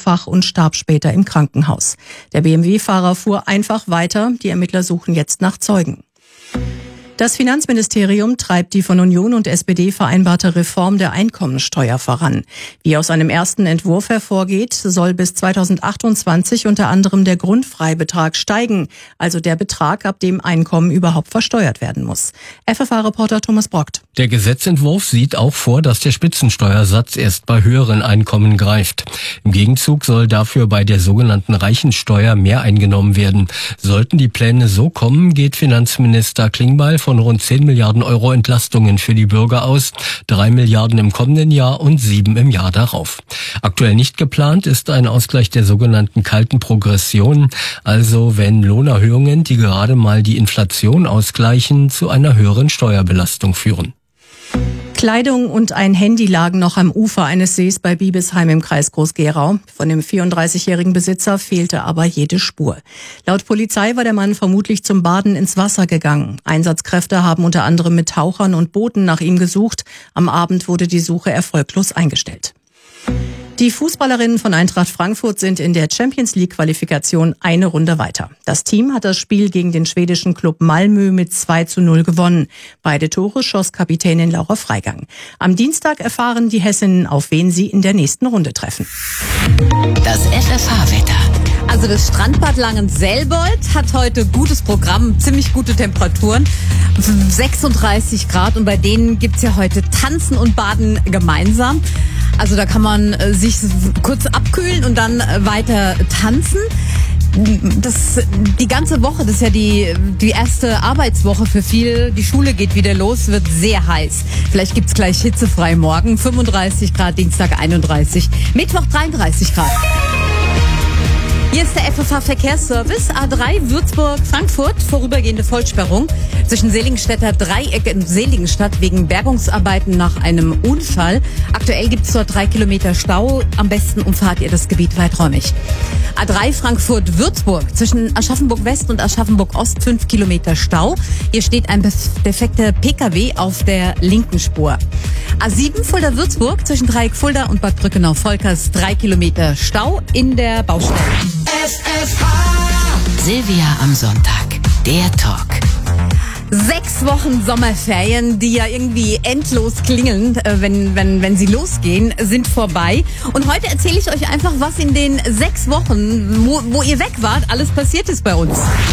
mehrfach und starb später im Krankenhaus. Der BMW-Fahrer fuhr einfach weiter. Die Ermittler suchen jetzt nach Zeugen. Das Finanzministerium treibt die von Union und SPD vereinbarte Reform der Einkommensteuer voran. Wie aus einem ersten Entwurf hervorgeht, soll bis 2028 unter anderem der Grundfreibetrag steigen, also der Betrag, ab dem Einkommen überhaupt versteuert werden muss. FFH-Reporter Thomas Brockt. Der Gesetzentwurf sieht auch vor, dass der Spitzensteuersatz erst bei höheren Einkommen greift. Im Gegenzug soll dafür bei der sogenannten Reichensteuer mehr eingenommen werden. Sollten die Pläne so kommen, geht Finanzminister Klingbeil von rund 10 Milliarden Euro Entlastungen für die Bürger aus, 3 Milliarden im kommenden Jahr und 7 im Jahr darauf. Aktuell nicht geplant ist ein Ausgleich der sogenannten kalten Progression, also wenn Lohnerhöhungen, die gerade mal die Inflation ausgleichen, zu einer höheren Steuerbelastung führen. Kleidung und ein Handy lagen noch am Ufer eines Sees bei Biebesheim im Kreis Groß-Gerau. Von dem 34-jährigen Besitzer fehlte aber jede Spur. Laut Polizei war der Mann vermutlich zum Baden ins Wasser gegangen. Einsatzkräfte haben unter anderem mit Tauchern und Booten nach ihm gesucht. Am Abend wurde die Suche erfolglos eingestellt. Die Fußballerinnen von Eintracht Frankfurt sind in der Champions-League-Qualifikation eine Runde weiter. Das Team hat das Spiel gegen den schwedischen Klub Malmö mit 2:0 gewonnen. Beide Tore schoss Kapitänin Laura Freigang. Am Dienstag erfahren die Hessinnen, auf wen sie in der nächsten Runde treffen. Das FFH-Wetter. Also das Strandbad Langenselbold hat heute gutes Programm, ziemlich gute Temperaturen, 36 Grad und bei denen gibt's ja heute Tanzen und Baden gemeinsam. Also da kann man sich kurz abkühlen und dann weiter tanzen. Die ganze Woche, das ist ja die erste Arbeitswoche für viele. Die Schule geht wieder los, wird sehr heiß. Vielleicht gibt's gleich hitzefrei morgen, 35 Grad, Dienstag 31, Mittwoch 33 Grad. Hier ist der FFH-Verkehrsservice. A3 Würzburg-Frankfurt, vorübergehende Vollsperrung zwischen Seligenstädter Dreieck und Seligenstadt wegen Bergungsarbeiten nach einem Unfall. Aktuell gibt es dort 3 Kilometer Stau. Am besten umfahrt ihr das Gebiet weiträumig. A3 Frankfurt-Würzburg zwischen Aschaffenburg-West und Aschaffenburg-Ost 5 Kilometer Stau. Hier steht ein defekter PKW auf der linken Spur. A7 Fulda-Würzburg zwischen Dreieck Fulda und Bad Brückenau-Volkers 3 Kilometer Stau in der Baustelle. FFH. Silvia am Sonntag. Der Talk. 6 Wochen Sommerferien, die ja irgendwie endlos klingeln, wenn sie losgehen, sind vorbei. Und heute erzähle ich euch einfach, was in den 6 Wochen, wo ihr weg wart, alles passiert ist bei uns.